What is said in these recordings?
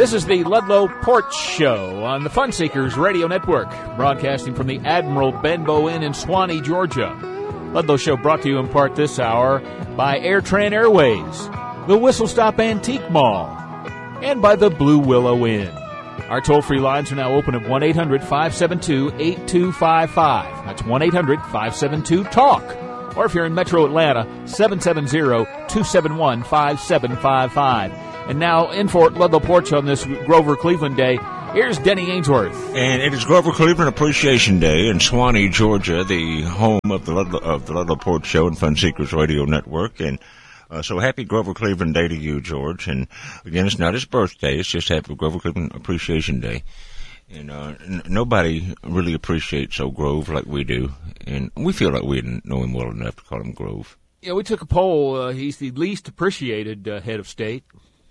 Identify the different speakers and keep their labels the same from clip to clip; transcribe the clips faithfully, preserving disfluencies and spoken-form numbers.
Speaker 1: This is the Ludlow Porch Show on the Fun Seekers Radio Network, broadcasting from the Admiral Benbow Inn in Swanee, Georgia. Ludlow Show brought to you in part this hour by AirTran Airways, the Whistle Stop Antique Mall, and by the Blue Willow Inn. Our toll-free lines are now open at one eight hundred five seven two eight two five five. That's one eight hundred five seven two TALK. Or if you're in Metro Atlanta, seven seven zero two seven one five seven five five. And now, in for Ludlow Porch on this Grover Cleveland Day, here's Denny Ainsworth.
Speaker 2: And it is Grover Cleveland Appreciation Day in Swanee, Georgia, the home of the Ludlow, of the Ludlow Porch Show and Fun Seekers Radio Network. And uh, so happy Grover Cleveland Day to you, George. And again, it's not his birthday. It's just happy Grover Cleveland Appreciation Day. And uh, n- nobody really appreciates old Grove like we do. And we feel like we know him well enough to call him Grove.
Speaker 1: Yeah, we took a poll. Uh, he's the least appreciated uh, head of state.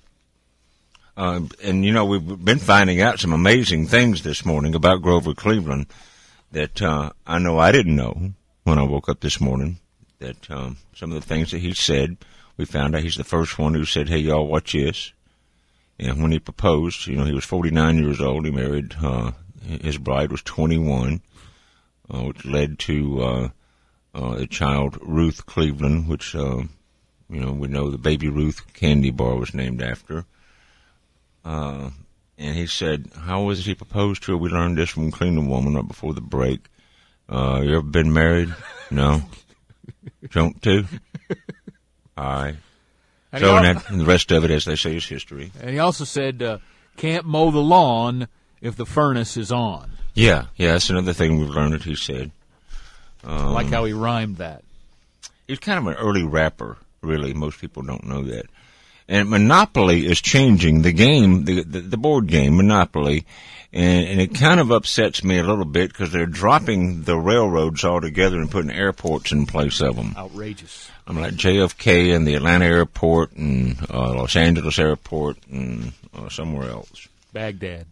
Speaker 2: Uh, and, you know, we've been finding out some amazing things this morning about Grover Cleveland that uh, I know I didn't know when I woke up this morning, that um, some of the things that he said, we found out he's the first one who said, hey, y'all, watch this. And when he proposed, you know, he was forty-nine years old. He married, uh, his bride was twenty-one, uh, which led to uh, uh, the child Ruth Cleveland, which, uh, you know, we know the Baby Ruth candy bar was named after. Uh, and he said, how was it he proposed to her? We learned this from Cleveland Woman right before the break. Uh, you ever been married? No. Don't to? All right. And so, and, that, and the rest of it, as they say, is history.
Speaker 1: And he also said, uh, can't mow the lawn if the furnace is on.
Speaker 2: Yeah, yeah, that's another thing we've learned that he said. Um,
Speaker 1: I like how he rhymed that.
Speaker 2: He's kind of an early rapper, really. Most people don't know that. And Monopoly is changing the game, the the, the board game, Monopoly, and, and it kind of upsets me a little bit because they're dropping the railroads altogether and putting airports in place of them.
Speaker 1: Outrageous. I'm
Speaker 2: like J F K and the Atlanta airport and uh, Los Angeles airport and uh, somewhere else.
Speaker 1: Baghdad.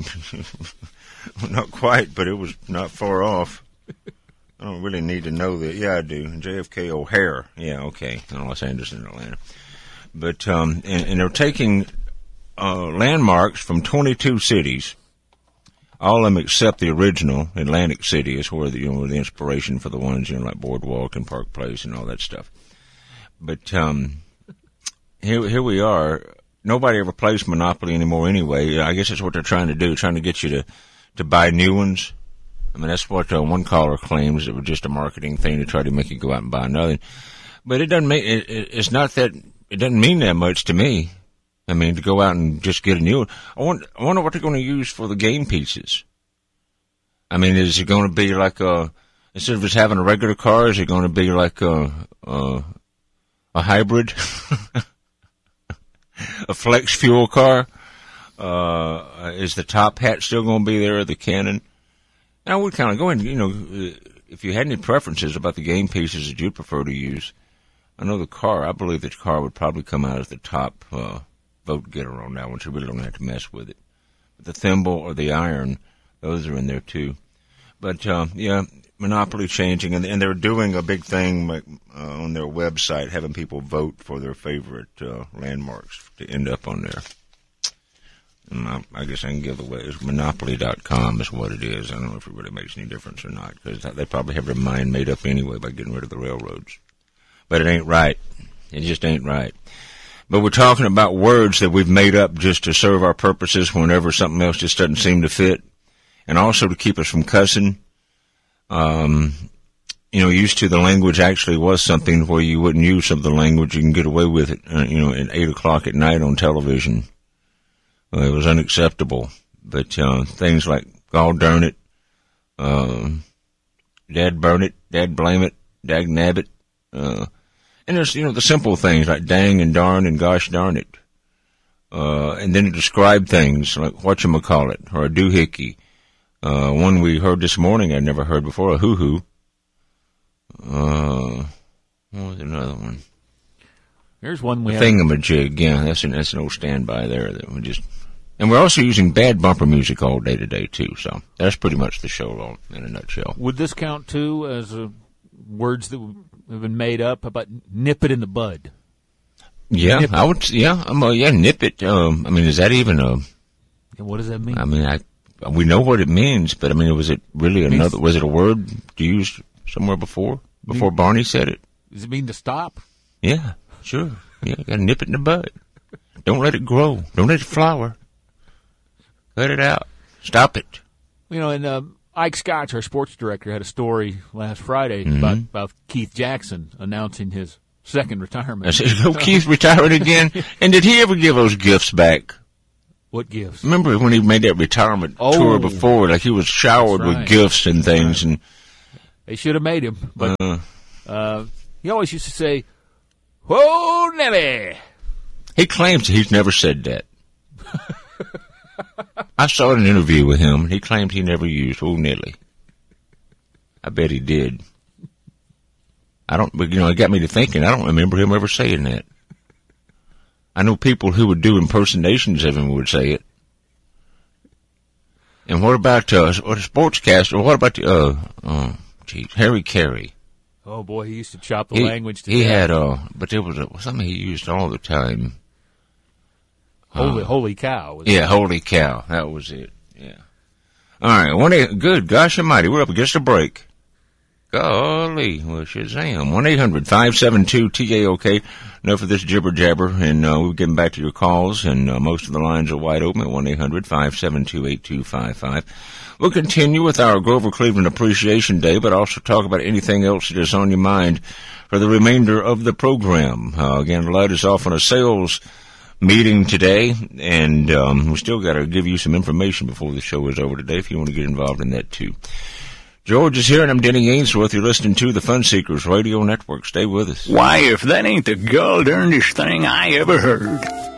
Speaker 2: Not quite, but it was not far off. I don't really need to know that. Yeah, I do. J F K O'Hare. Yeah, okay. In Los Angeles and Atlanta. But, um, and, and they're taking, uh, landmarks from twenty-two cities, all of them except the original, Atlantic City is where the, you know, the inspiration for the ones, you know, like Boardwalk and Park Place and all that stuff. But, um, here, here we are. Nobody ever plays Monopoly anymore anyway. I guess that's what they're trying to do, trying to get you to, to buy new ones. I mean, that's what uh, one caller claims. It was just a marketing thing to try to make you go out and buy another. But it doesn't make, it, it, it's not that, it doesn't mean that much to me. I mean, to go out and just get a new one. I wonder, I wonder what they're going to use for the game pieces. I mean, is it going to be like a, instead of just having a regular car, is it going to be like a, a, a hybrid? A flex fuel car? Uh, is the top hat still going to be there, the cannon? And I would kind of go in, you know, if you had any preferences about the game pieces that you'd prefer to use. I know the car, I believe the car would probably come out as the top uh, vote getter on that one, so you really don't have to mess with it. But the thimble or the iron, those are in there too. But, uh, yeah, Monopoly changing, and, and they're doing a big thing uh, on their website, having people vote for their favorite uh, landmarks to end up on there. And I, I guess I can give away, it's monopoly dot com is what it is. I don't know if it really makes any difference or not, because they probably have their mind made up anyway by getting rid of the railroads. But it ain't right. It just ain't right. But we're talking about words that we've made up just to serve our purposes whenever something else just doesn't seem to fit. And also to keep us from cussing. Um, you know, used to the language actually was something where you wouldn't use some of the language. You can get away with it, uh, you know, at eight o'clock at night on television. Uh, it was unacceptable. But uh, things like, God darn it, uh, Dad burn it, Dad blame it, Dag nab it. Uh, And there's, you know, the simple things like dang and darn and gosh darn it. Uh, and then to describe things like whatchamacallit or a doohickey. Uh, one we heard this morning I'd never heard before, a hoo-hoo. Uh, what was another one?
Speaker 1: Here's one we
Speaker 2: a
Speaker 1: have.
Speaker 2: Thingamajig, yeah, that's an, that's an old standby there that we just, and we're also using bad bumper music all day today too, so that's pretty much the show all in a nutshell.
Speaker 1: Would this count too as uh, words that have been made up about nip it in the bud?
Speaker 2: Yeah,
Speaker 1: nip
Speaker 2: I would, yeah, I'm, uh, yeah, nip it, um, I mean, is that even a,
Speaker 1: And what does that mean?
Speaker 2: I mean, I we know what it means, but I mean, was it really
Speaker 1: it
Speaker 2: another? Was it a word used somewhere before? Before mean, Barney said it?
Speaker 1: Does it mean to stop?
Speaker 2: Yeah, sure. Yeah, you gotta nip it in the bud. Don't let it grow. Don't let it flower. Cut it out. Stop it.
Speaker 1: You know, and uh, Ike Scotch, our sports director, had a story last Friday
Speaker 2: mm-hmm.
Speaker 1: about, about Keith Jackson announcing his second retirement.
Speaker 2: I said, oh, Keith retiring again? And did he ever give those gifts back?
Speaker 1: What gifts?
Speaker 2: Remember when he made that retirement
Speaker 1: oh,
Speaker 2: tour before? Like he was showered
Speaker 1: right.
Speaker 2: with gifts and things.
Speaker 1: Right.
Speaker 2: And
Speaker 1: they should have made him. But
Speaker 2: uh,
Speaker 1: uh, he always used to say, "Whoa, Nelly."
Speaker 2: He claims he's never said that. I saw an interview with him, and he claimed he never used "Oh, Nelly." I bet he did. I don't, but you know, it got me to thinking. I don't remember him ever saying that. I know people who would do impersonations of him would say it. And what about uh, what a sportscaster? What about the uh, uh, geez, Harry Carey?
Speaker 1: Oh boy, he used to chop the
Speaker 2: he,
Speaker 1: language. To
Speaker 2: he
Speaker 1: death.
Speaker 2: had, uh, but there was a, something he used all the time.
Speaker 1: Holy,
Speaker 2: uh,
Speaker 1: holy cow! Was
Speaker 2: yeah,
Speaker 1: it?
Speaker 2: holy cow. That was it. Yeah. All right. One eight, good. Gosh Almighty, we're up against a break. Golly, well, Shazam. one eight hundred five seven two T A O K. Enough of this jibber jabber, and uh, we're getting back to your calls, and uh, most of the lines are wide open at one eight hundred five seven two eight two five five. We'll continue with our Grover Cleveland Appreciation Day, but also talk about anything else that is on your mind for the remainder of the program. Uh, again, Lud is off on a sales meeting today, and um, we still got to give you some information before the show is over today if you want to get involved in that too. George is here, and I'm Denny Ainsworth. You're listening to the Fun Seekers Radio Network. Stay with us.
Speaker 3: Why, if that ain't the gall-darndest thing I ever heard.